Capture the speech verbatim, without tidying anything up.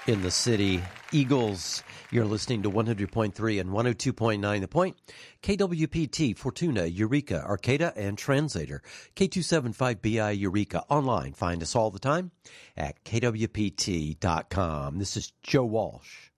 in the city. Eagles, you're listening to one hundred point three and one oh two point nine The Point. K W P T, Fortuna, Eureka, Arcata, and Translator. K two seventy-five B I Eureka. Online, find us all the time at K W P T dot com. This is Joe Walsh.